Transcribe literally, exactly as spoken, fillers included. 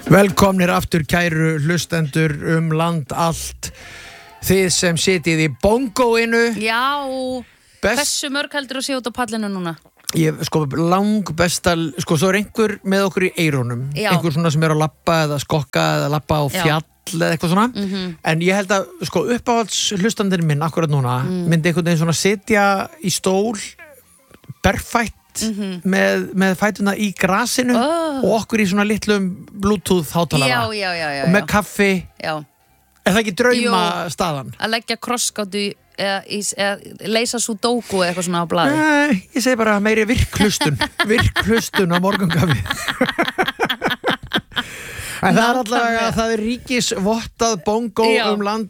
Velkomnir aftur kæru hlustendur um land allt. Þið sem sitið í bongoinu. Já, Best... hversu mörg heldur að sé út á pallinu núna? Ég, sko, lang besta, sko, svo er einhver með okkur í eyrunum. Já. Einhver svona sem er að labba eða skokka eða labba á fjall Já. Eða eitthvað svona. Mm-hmm. En ég held að, sko, uppáhalds hlustandinn minn akkurat núna mm. myndi einhvern veginn svona sitja í stól, berfætt, Mm-hmm. með, með fætuna í grasinu oh. og okkur í svona litlum bluetooth hátalara já, já, já, já, og með kaffi já. Er það ekki drauma staðan? Að leggja krossgátu eða, eða leysa sudoku eða eitthvað svona á blaði Nei, ég segi bara meiri virklustun virklustun á morgunkafi En það er alltaf að það er ríkisvottað bongo já. Um land